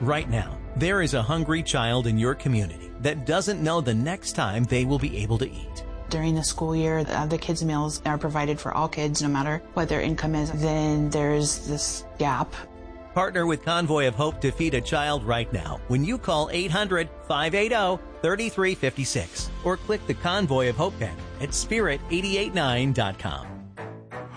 Right now, there is a hungry child in your community that doesn't know the next time they will be able to eat. During the school year, the kids' meals are provided for all kids, no matter what their income is. Then there's this gap. Partner with Convoy of Hope to feed a child right now when you call 800-580-3356 or click the Convoy of Hope banner at spirit889.com.